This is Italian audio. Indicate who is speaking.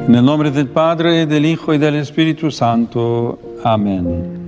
Speaker 1: Nel nome del Padre, dell'Hijo e dell'Spirito Santo. Amen.